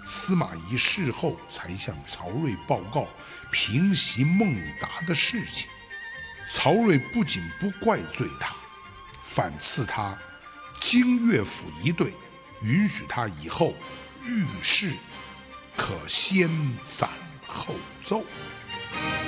司马懿事后才向曹睿报告平袭孟达的事情。曹睿不仅不怪罪他，反赐他京乐府一对，允许他以后遇事可先散后奏。